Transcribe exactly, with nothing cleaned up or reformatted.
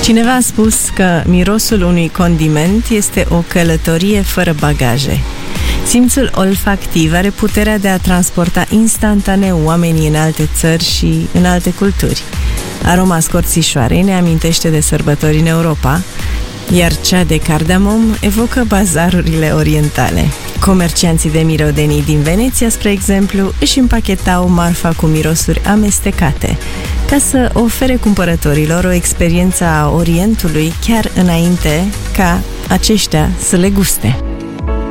Cineva a spus că mirosul unui condiment este o călătorie fără bagaje. Simțul olfactiv are puterea de a transporta instantaneu oamenii în alte țări și în alte culturi. Aroma scorțișoarei ne amintește de sărbători în Europa, iar cea de cardamom evocă bazarurile orientale. Comercianții de mirodenii din Veneția, spre exemplu, își împachetau marfa cu mirosuri amestecate, ca să ofere cumpărătorilor o experiență a Orientului chiar înainte ca aceștia să le guste.